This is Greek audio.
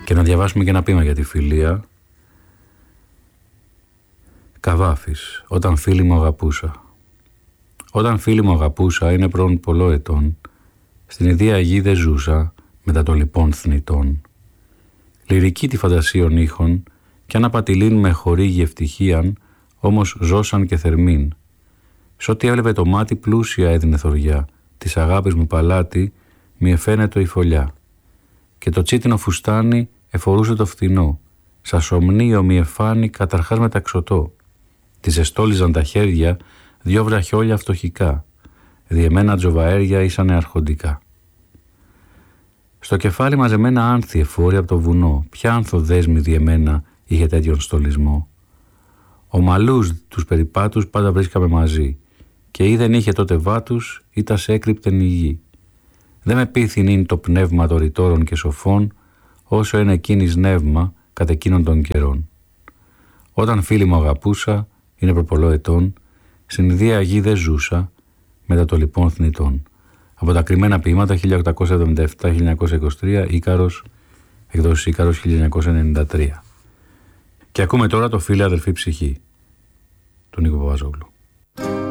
Και να διαβάσουμε και ένα ποίημα για τη φιλία. Καβάφης, όταν φίλη μου αγαπούσα. Όταν φίλη μου αγαπούσα είναι προν πολλό ετών, στην ιδία γη δε ζούσα μετά το λοιπόν θνητών. Λυρική τη φαντασίων ήχων, κι αν απατηλήν με χορήγει ευτυχίαν, όμως ζώσαν και θερμήν. Σ' ό,τι έβλεπε το μάτι πλούσια έδινε θωριά, της αγάπης μου παλάτι μη εφαίνεται η φωλιά. Και το τσίτινο φουστάνι εφορούσε το φθηνό, σα σομνίο μη εφάνει καταρχάς μεταξωτό. Της εστόλιζαν τα χέρια δυο βραχιόλια φτωχικά, διεμένα τζοβαέρια ήσανε αρχοντικά. Στο κεφάλι μαζεμένα άνθη εφόρη από το βουνό, ποια ανθοδέσμη διεμένα είχε τέτοιον στολισμό. Ομαλούς τους περιπάτους πάντα βρίσκαμε μαζί, και ή δεν είχε τότε βάτους ή τα σε έκρυπτεν η γη. Δεν με πείθην είναι το πνεύμα των ρητόρων και σοφών, όσο είναι εκείνης νεύμα κατ' εκείνων των καιρών. Όταν φίλη μου αγαπούσα, είναι προπολό ετών, στην ιδία γη δεν ζούσα, μετά το λοιπόν θνητών. Από τα κρυμμένα ποίηματα 1877-1923, Ίκαρος, εκδόσεις Ίκαρος 1993. Και ακούμε τώρα το Φίλε αδελφή ψυχή, του Νίκο Παπαζόγλου.